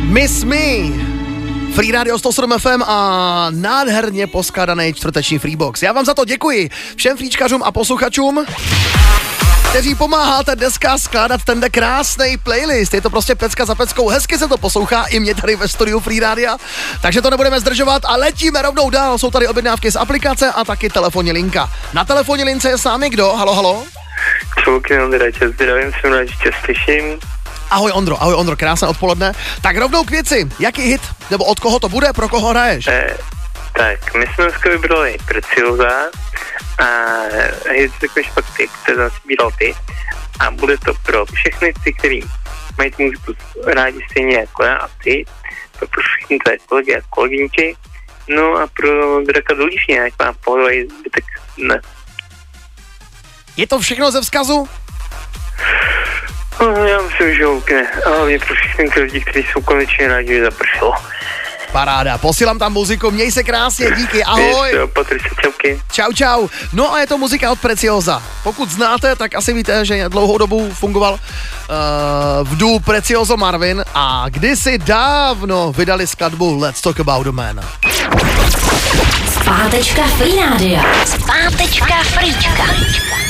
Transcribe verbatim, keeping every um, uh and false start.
Miss Me, Free Radio sto sedm F M a nádherně poskládaný čtvrteční Freebox. Já vám za to děkuji všem fríčkařům a posluchačům, kteří pomáháte dneska skládat tenhle krásný playlist. Je to prostě pecka za peckou, hezky se to poslouchá i mě tady ve studiu Free Radia, takže to nebudeme zdržovat a letíme rovnou dál. Jsou tady objednávky z aplikace a taky telefonní linka. Na telefonní lince je s námi kdo? Halo, halo? Čauky, Ondra, tě zdravím, jsem rád, že tě slyším. Ahoj Ondro, ahoj Ondro, krásné odpoledne. Tak rovnou k věci, jaký hit, nebo od koho to bude, pro koho hraješ? Eh, tak, my jsme dneska vybrali Preciosa a hit řekneš pak ty, které zase vybíral ty. A bude to pro všechny ty, kteří mají tu muziku rádi stejně jako já a ty, to pro všechny tvé kolegy a kolegyňky, no a pro Draka Dolíšně, jak má pohodlej zbytek ne. Je to všechno ze vzkazu? No, já myslím, že ne. A hlavně pro všechny ty lidi, kteří jsou konečně rádi, že zapršelo. Paráda, posílám tam muziku, měj se krásně, díky, ahoj. Jo, Patrik, čauky. Čau, čau. No a je to muzika od Preciosa. Pokud znáte, tak asi víte, že dlouhou dobu fungoval uh, v duo Precioso Marvin a kdysi dávno vydali skladbu Let's Talk About a Man. Zpátečka Free Rádia. Zpátečka Fríčka.